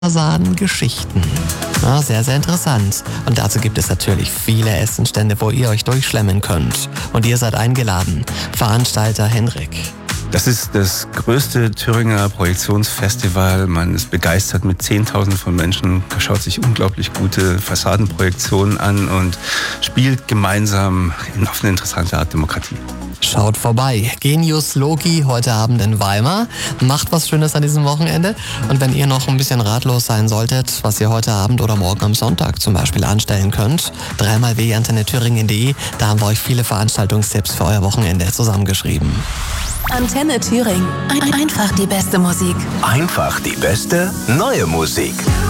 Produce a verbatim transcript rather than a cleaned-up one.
Fassadengeschichten. Ja, sehr, sehr interessant. Und dazu gibt es natürlich viele Essenstände, wo ihr euch durchschlemmen könnt. Und ihr seid eingeladen. Veranstalter Henrik. Das ist das größte Thüringer Projektionsfestival. Man ist begeistert mit Zehntausenden von Menschen, schaut sich unglaublich gute Fassadenprojektionen an und spielt gemeinsam auf eine interessante Art Demokratie. Schaut vorbei. Genius Loci heute Abend in Weimar. Macht was Schönes an diesem Wochenende. Und wenn ihr noch ein bisschen ratlos sein solltet, was ihr heute Abend oder morgen am Sonntag zum Beispiel anstellen könnt, dreimal w antenne thüringen punkt de, da haben wir euch viele Veranstaltungstipps für euer Wochenende zusammengeschrieben. Antenne Thüringen. Einfach die beste Musik. Einfach die beste neue Musik.